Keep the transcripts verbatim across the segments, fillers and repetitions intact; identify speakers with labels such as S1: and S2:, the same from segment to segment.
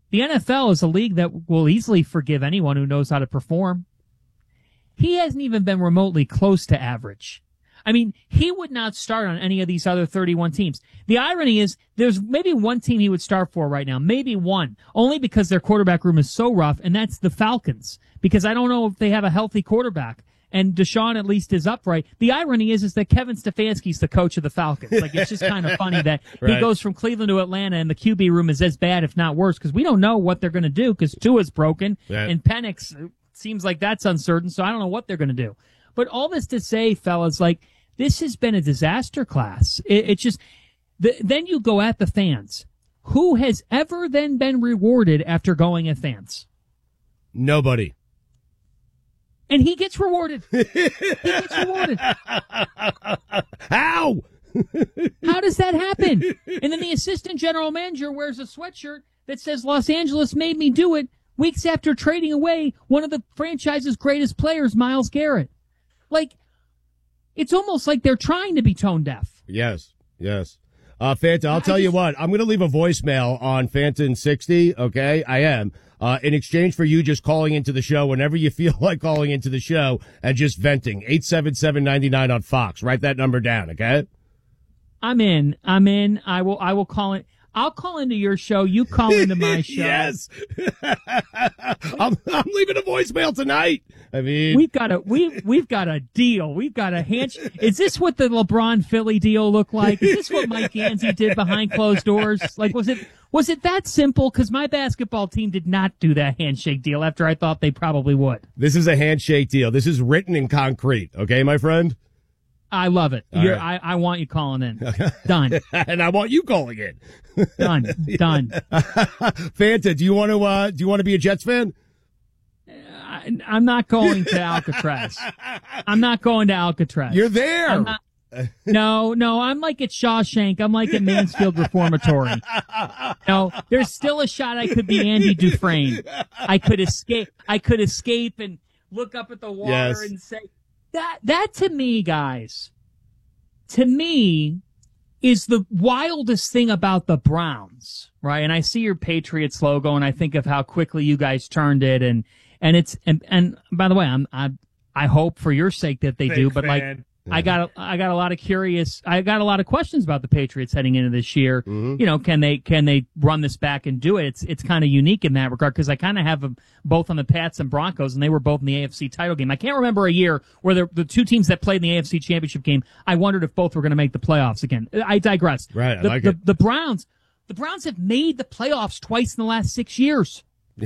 S1: The N F L is a league that will easily forgive anyone who knows how to perform. He hasn't even been remotely close to average. I mean, he would not start on any of these other thirty-one teams. The irony is there's maybe one team he would start for right now, maybe one, only because their quarterback room is so rough, and that's the Falcons, because I don't know if they have a healthy quarterback, and Deshaun at least is upright. The irony is is that Kevin Stefanski's the coach of the Falcons. Like, it's just kind of funny that right. he goes from Cleveland to Atlanta, and the Q B room is as bad, if not worse, because we don't know what they're going to do, because Tua's broken, right. and Penix seems like that's uncertain, so I don't know what they're going to do. But all this to say, fellas, like, this has been a disaster class. It, it's just, the, then you go at the fans. Who has ever then been rewarded after going at fans?
S2: Nobody.
S1: And he gets rewarded. He gets rewarded.
S2: How?
S1: How does that happen? And then the assistant general manager wears a sweatshirt that says Los Angeles made me do it weeks after trading away one of the franchise's greatest players, Myles Garrett. Like, it's almost like they're trying to be tone deaf.
S2: Yes, yes. Uh, Fanta, I'll I tell just, you what, I'm going to leave a voicemail on Phantom sixty, okay? I am. Uh, in exchange for you just calling into the show whenever you feel like calling into the show and just venting. eight seven seven, nine nine on Fox. Write that number down, okay?
S1: I'm in. I'm in. I will, I will call it. I'll call into your show. You call into my show.
S2: Yes. I'm, I'm leaving a voicemail tonight. I mean,
S1: we've got a we we've got a deal. We've got a handshake. Is this what the LeBron Philly deal looked like? Is this what Mike Gansey did behind closed doors? Like, was it was it that simple? Because my basketball team did not do that handshake deal after I thought they probably would.
S2: This is a handshake deal. This is written in concrete. Okay, my friend.
S1: I love it. You're, right. I, I want you calling in. Done.
S2: And I want you calling in.
S1: Done. Done.
S2: Fanta, do you want to uh, do you want to be a Jets fan?
S1: I, I'm not going to Alcatraz. I'm not going to Alcatraz.
S2: You're there.
S1: I'm not, no, no, I'm like at Shawshank. I'm like at Mansfield Reformatory. No, there's still a shot I could be Andy Dufresne. I could escape. I could escape and look up at the water yes. and say, That, that to me, guys, to me, is the wildest thing about the Browns, right? And I see your Patriots logo, and I think of how quickly you guys turned it, and, and it's, and, and by the way, I'm, I, I hope for your sake that they
S2: Big
S1: do, but
S2: fan.
S1: like, yeah. I got, a, I got a lot of curious, I got a lot of questions about the Patriots heading into this year.
S2: Mm-hmm.
S1: You know, can they, can they run this back and do it? It's, it's kind of unique in that regard, because I kind of have them both on the Pats and Broncos, and they were both in the A F C title game. I can't remember a year where the, the two teams that played in the A F C championship game, I wondered if both were going to make the playoffs again. I digress.
S2: Right, I
S1: the,
S2: like
S1: the,
S2: it.
S1: The Browns, the Browns have made the playoffs twice in the last six years.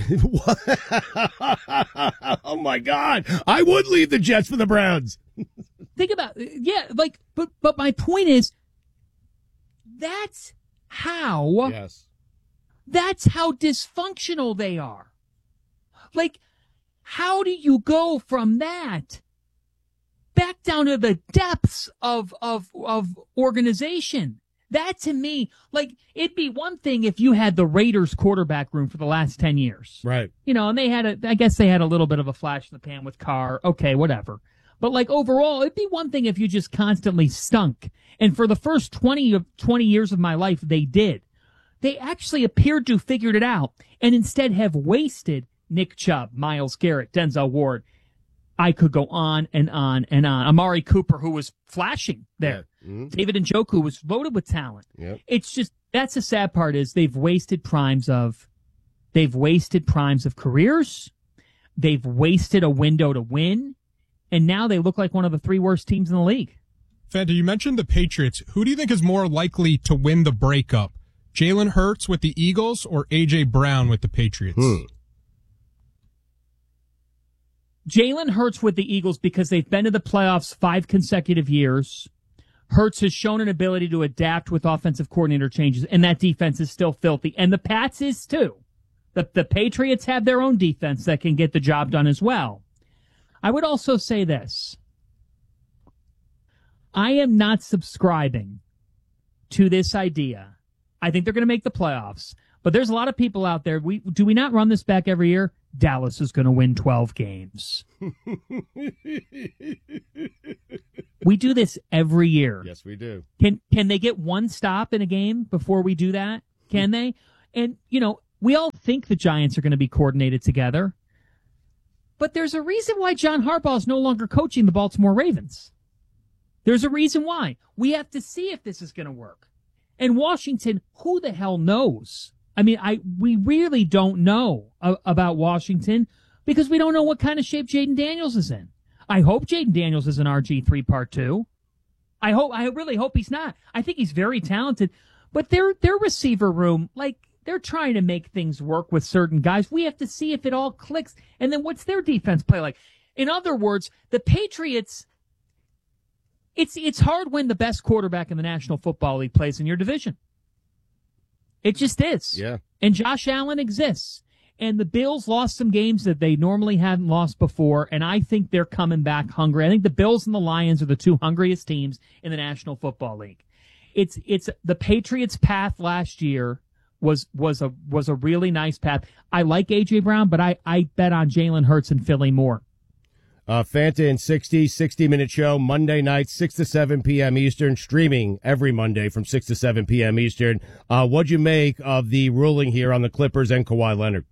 S2: Oh my God! I would leave the Jets for the Browns.
S1: Think about yeah, like but but my point is that's how
S2: yes.
S1: That's how dysfunctional they are. Like, how do you go from that back down to the depths of of of organization? That, to me, like, it'd be one thing if you had the Raiders quarterback room for the last ten years.
S2: Right.
S1: You know, and they had a, I guess they had a little bit of a flash in the pan with Carr. Okay, whatever. But, like, overall, it'd be one thing if you just constantly stunk. And for the first twenty of twenty years of my life, they did. They actually appeared to have figured it out and instead have wasted Nick Chubb, Myles Garrett, Denzel Ward. I could go on and on and on. Amari Cooper, who was flashing there.
S2: Yeah. Mm-hmm.
S1: David Njoku was loaded with talent.
S2: Yep.
S1: It's just, that's the sad part is they've wasted primes of, they've wasted primes of careers. They've wasted a window to win. And now they look like one of the three worst teams in the league.
S3: Fanta, you mentioned the Patriots. Who do you think is more likely to win the breakup? Jalen Hurts with the Eagles or A J Brown with the Patriots?
S2: Hmm.
S1: Jalen Hurts with the Eagles because they've been to the playoffs five consecutive years. Hurts has shown an ability to adapt with offensive coordinator changes, and that defense is still filthy. And the Pats is too. The, the Patriots have their own defense that can get the job done as well. I would also say this. I am not subscribing to this idea. I think they're going to make the playoffs. But there's a lot of people out there. We do we not run this back every year? Dallas is going to win twelve games. We do this every year.
S2: Yes, we do.
S1: Can can they get one stop in a game before we do that? Can they? And, you know, We all think the Giants are going to be coordinated together. But there's a reason why John Harbaugh is no longer coaching the Baltimore Ravens. There's a reason why. We have to see if this is going to work. And Washington, who the hell knows? I mean, I we really don't know a, about Washington because we don't know what kind of shape Jaden Daniels is in. I hope Jaden Daniels is an R G three part two. I hope. I really hope he's not. I think he's very talented. But their their receiver room, like, they're trying to make things work with certain guys. We have to see if it all clicks. And then what's their defense play like? In other words, the Patriots, it's it's hard when the best quarterback in the National Football League plays in your division. It just is.
S2: Yeah.
S1: And Josh Allen exists. And the Bills lost some games that they normally hadn't lost before, and I think they're coming back hungry. I think the Bills and the Lions are the two hungriest teams in the National Football League. It's it's the Patriots' path last year was was a was a really nice path. I like A J Brown, but I, I bet on Jalen Hurts and Philly more.
S2: Uh, Fanta in sixty, sixty-minute show, Monday night, six to seven p.m. Eastern, streaming every Monday from six to seven p.m. Eastern. Uh, what'd you make of the ruling here on the Clippers and Kawhi Leonard?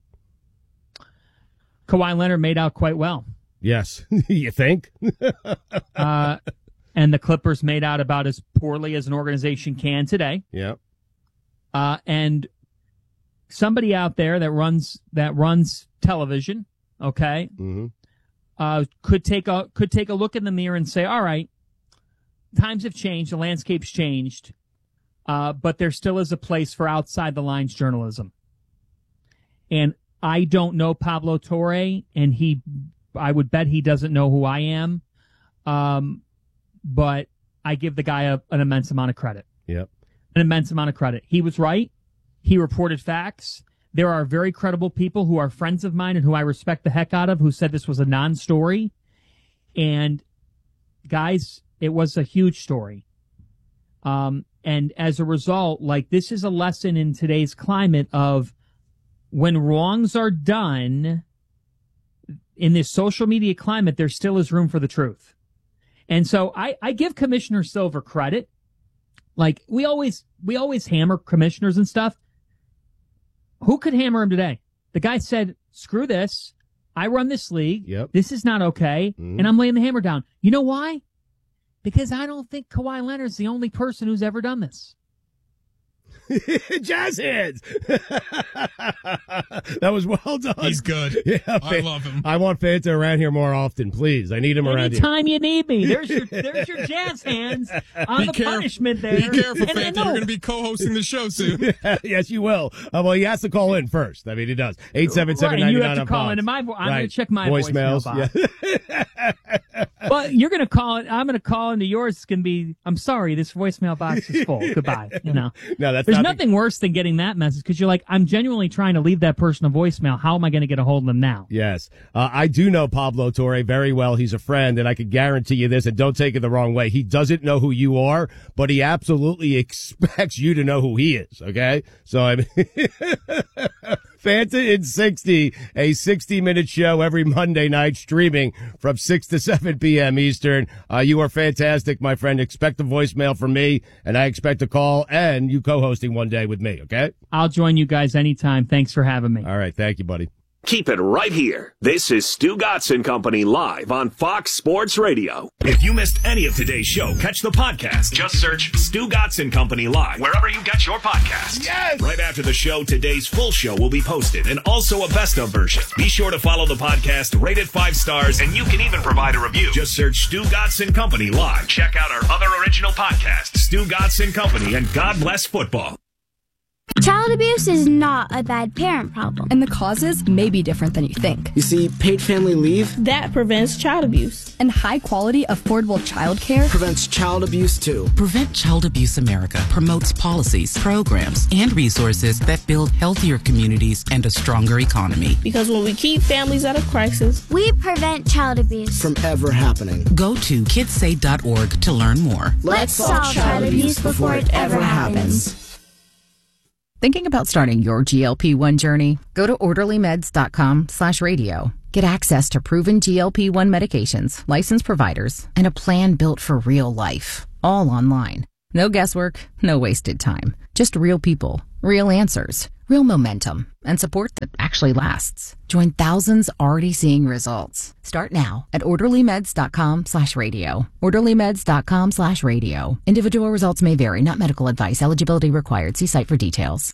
S1: Kawhi Leonard made out quite well.
S2: Yes. You think?
S1: uh, and the Clippers made out about as poorly as an organization can today.
S2: Yeah.
S1: Uh, and somebody out there that runs that runs television, okay,
S2: Mm-hmm.
S1: uh, could take a could take a look in the mirror and say, all right, times have changed, the landscape's changed, uh, but there still is a place for outside the lines journalism. And I don't know Pablo Torre, and he, I would bet he doesn't know who I am, um, but I give the guy a, an immense amount of credit.
S2: Yep.
S1: An immense amount of credit. He was right. He reported facts. There are very credible people who are friends of mine and who I respect the heck out of who said this was a non-story. And guys, it was a huge story. Um, and as a result, like, this is a lesson in today's climate of when wrongs are done in this social media climate, there still is room for the truth. And so I, I give Commissioner Silver credit. Like, we always, we always hammer commissioners and stuff. Who could hammer him today? The guy said, screw this. I run this league.
S2: Yep.
S1: This is not okay.
S2: Mm-hmm.
S1: And I'm laying the hammer down. You know why? Because I don't think Kawhi Leonard's the only person who's ever done this.
S2: Jazz hands. That was well done.
S3: He's good.
S2: Yeah,
S3: I love him.
S2: I want Fanta around here more often, please. I need him around here.
S1: Anytime you need me, there's your there's your jazz hands on
S3: Be
S1: the
S3: careful.
S1: punishment there.
S3: Be careful,
S1: And I
S3: Fanta.
S1: know-
S3: You're going to be co-hosting the show soon.
S2: Yes, you will. Uh, well, he has to call in first. I mean, he does. eight seven seven,
S1: Right, and you
S2: nine nine
S1: have to call
S2: on
S1: into
S2: Fox.
S1: my vo- I'm
S2: Right.
S1: going to check my
S2: Voicemails.
S1: voicemail box.
S2: Yeah.
S1: But you're going to call it. I'm going to call into yours. It's going to be, I'm sorry, this voicemail box is full. Goodbye. You know,
S2: No, that's
S1: there's
S2: not
S1: nothing worse than getting that message because you're like, I'm genuinely trying to leave that person a voicemail. How am I going to get a hold of them now?
S2: Yes. Uh, I do know Pablo Torre very well. He's a friend, and I can guarantee you this, and don't take it the wrong way. He doesn't know who you are, but he absolutely expects you to know who he is, okay? So, I mean, Fanta in sixty, a sixty-minute show every Monday night, streaming from six to seven p.m. Eastern. Uh, you are fantastic, my friend. Expect a voicemail from me, and I expect a call and you co-hosting one day with me, okay?
S1: I'll join you guys anytime. Thanks for having me.
S2: All right. Thank you, buddy.
S4: Keep it right here. This is Stu Gatz and Company live on Fox Sports Radio.
S5: If you missed any of today's show, catch the podcast. Just search Stu Gatz and Company live wherever you get your podcasts.
S2: Yes!
S5: Right after the show, today's full show will be posted and also a best of version. Be sure to follow the podcast, rate it five stars, and you can even provide a review. Just search Stu Gatz and Company live. Check out our other original podcasts, Stu Gatz and Company and God Bless Football.
S6: Child abuse is not a bad parent problem.
S7: And the causes may be different than you think.
S8: You see, paid family leave
S9: that prevents child abuse.
S7: And high-quality, affordable childcare
S8: prevents child abuse, too.
S10: Prevent Child Abuse America promotes policies, programs, and resources that build healthier communities and a stronger economy.
S9: Because when we keep families out of crisis,
S6: we prevent child abuse
S8: from ever happening.
S10: Go to kids say dot org to learn more.
S6: Let's solve child abuse before it ever happens.
S11: Thinking about starting your G L P one journey? Go to orderly meds dot com slash radio. Get access to proven G L P one medications, licensed providers, and a plan built for real life. All online. No guesswork, no wasted time. Just real people, real answers, real momentum, and support that actually lasts. Join thousands already seeing results. Start now at orderlymeds.com slash radio. orderlymeds.com slash radio. Individual results may vary, not medical advice. Eligibility required. See site for details.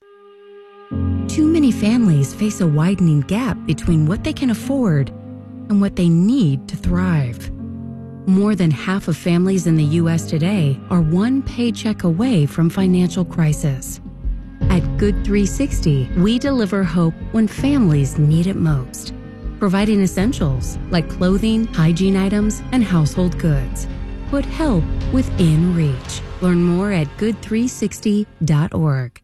S12: Too many families face a widening gap between what they can afford and what they need to thrive. More than half of families in the U S today are one paycheck away from financial crisis. At Good three sixty, we deliver hope when families need it most, providing essentials like clothing, hygiene items, and household goods. Put help within reach. Learn more at good three sixty dot org.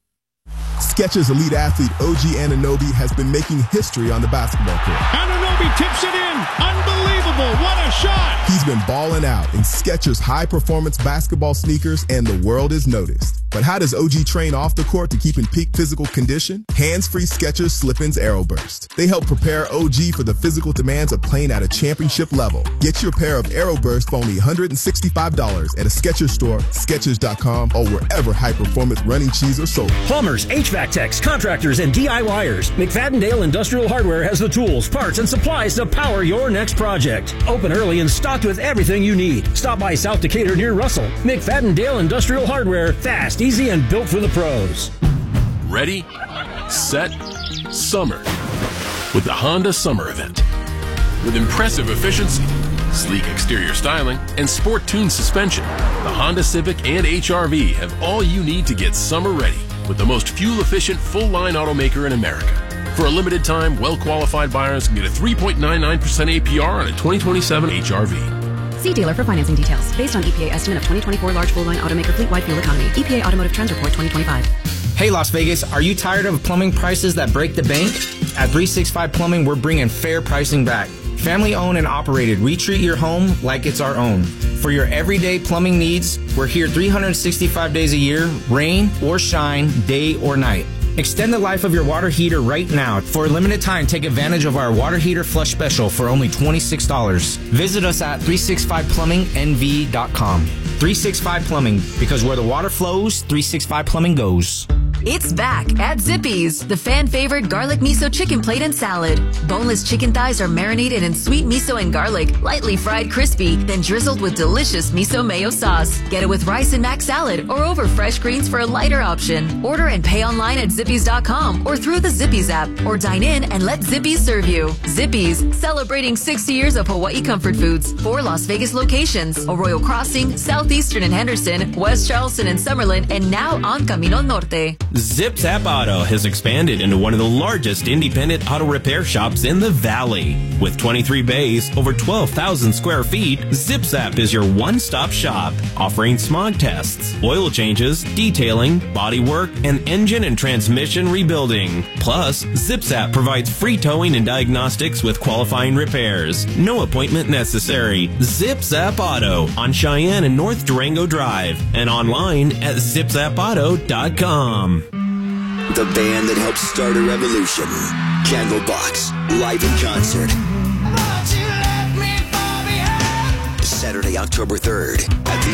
S13: Skechers elite athlete O G Anunoby has been making history on the basketball court.
S14: Anunoby tips it in. Unbelievable. What a shot.
S13: He's been balling out in Skechers high-performance basketball sneakers, and the world is noticed. But how does O G train off the court to keep in peak physical condition? Hands-free Skechers Slip-ins AeroBurst. They help prepare O G for the physical demands of playing at a championship level. Get your pair of AeroBurst for only one hundred sixty-five dollars at a Skechers store, Skechers dot com, or wherever high-performance running shoes are sold.
S15: Plumbers, H V A C techs, contractors, and DIYers. McFadden-Dale Industrial Hardware has the tools, parts, and supplies to power your next project. Open early and stocked with everything you need. Stop by South Decatur near Russell. McFadden-Dale Industrial Hardware. Fast, easy, and built for the pros.
S16: Ready, set, summer with the Honda Summer Event. With impressive efficiency, sleek exterior styling, and sport-tuned suspension, the Honda Civic and H R V have all you need to get summer ready with the most fuel-efficient full-line automaker in America. For a limited time, well-qualified buyers can get a three point nine nine percent A P R on a twenty twenty-seven H R V.
S17: See dealer for financing details. Based on E P A estimate of twenty twenty-four large full-line automaker fleet-wide fuel economy. E P A Automotive Trends Report twenty twenty-five.
S18: Hey Las Vegas, are you tired of plumbing prices that break the bank? At three sixty-five Plumbing, we're bringing fair pricing back. Family owned and operated, we treat your home like it's our own. For your everyday plumbing needs, we're here three hundred sixty-five days a year, rain or shine, day or night. Extend the life of your water heater right now. For a limited time, take advantage of our water heater flush special for only twenty-six dollars. Visit us at three sixty-five plumbing N V dot com. three sixty-five Plumbing, because where the water flows, three sixty-five Plumbing goes.
S19: It's back at Zippy's, the fan-favorite garlic miso chicken plate and salad. Boneless chicken thighs are marinated in sweet miso and garlic, lightly fried crispy, then drizzled with delicious miso mayo sauce. Get it with rice and mac salad or over fresh greens for a lighter option. Order and pay online at zippys dot com or through the Zippy's app, or dine in and let Zippy's serve you. Zippy's, celebrating sixty years of Hawaii comfort foods. Four Las Vegas locations: Arroyo Crossing, Southeastern and Henderson, West Charleston and Summerlin, and now on Camino Norte.
S20: Zip Zap Auto has expanded into one of the largest independent auto repair shops in the Valley. With twenty-three bays, over twelve thousand square feet, Zip Zap is your one-stop shop, offering smog tests, oil changes, detailing, body work, and engine and transmission rebuilding. Plus, Zip Zap provides free towing and diagnostics with qualifying repairs. No appointment necessary. Zip Zap Auto on Cheyenne and North Durango Drive, and online at zip zap auto dot com.
S21: The band that helped start a revolution. Candlebox, live in concert. Saturday, October third at the